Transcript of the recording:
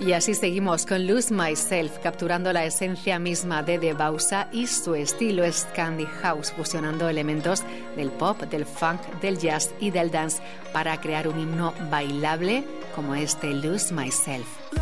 Y así seguimos con Lose Myself, capturando la esencia misma de Debussy y su estilo Scandi House, fusionando elementos del pop, del funk, del jazz y del dance para crear un himno bailable como este Lose Myself.